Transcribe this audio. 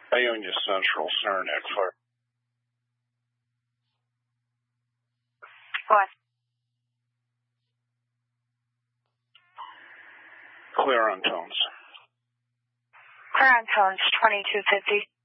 Ionia Central, Saranac Fire. What? Clear on tones. Clear on tones, 2250.